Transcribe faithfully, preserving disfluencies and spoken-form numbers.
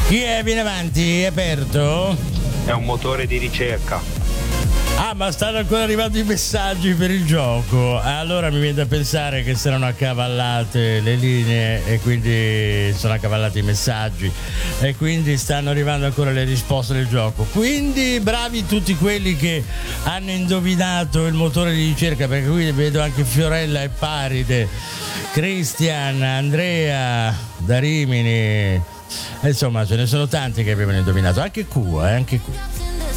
Chi è? Viene avanti, è aperto? È un motore di ricerca. Ah, ma stanno ancora arrivando i messaggi per il gioco. Allora mi viene da pensare che saranno accavallate le linee e quindi sono accavallati i messaggi e quindi stanno arrivando ancora le risposte del gioco. Quindi bravi tutti quelli che hanno indovinato il motore di ricerca, perché qui vedo anche Fiorella e Paride, Cristian, Andrea da Rimini. Insomma, ce ne sono tanti che avevano indovinato, anche Q, eh, anche Q.